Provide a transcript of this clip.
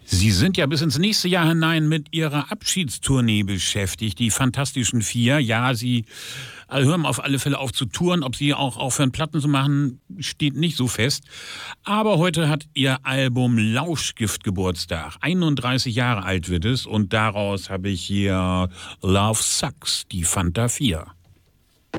Sie sind ja bis ins nächste Jahr hinein mit Ihrer Abschiedstournee beschäftigt, die Fantastischen Vier. Ja, Sie hören auf alle Fälle auf zu touren. Ob Sie auch aufhören, Platten zu machen, steht nicht so fest. Aber heute hat Ihr Album Lauschgift Geburtstag. 31 Jahre alt wird es und daraus habe ich hier Love Sucks, die Fanta 4.